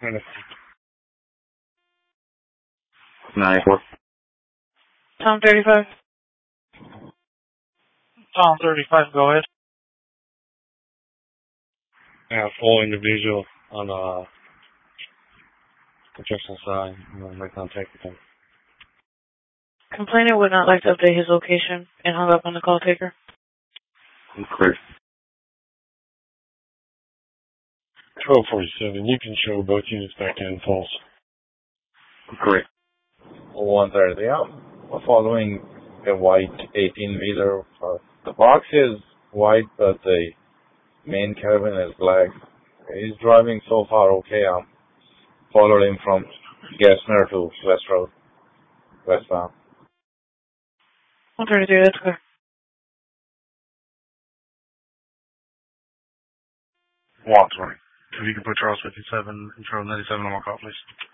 94. Tom 35. Tom 35, go ahead. Yeah, full individual on the construction side. Make contact with him. Complainant would not like to update his location and hung up on the call taker. Clear. 1247, you can show both units back in false. Correct. 130. I'm following a white 18-meter. The box is white, but the main cabin is black. He's driving so far okay. I'm following him from Gassner to West Road, westbound. 133, that's clear. 120. If you can put Charles 57 and Charles 97 on my call, please.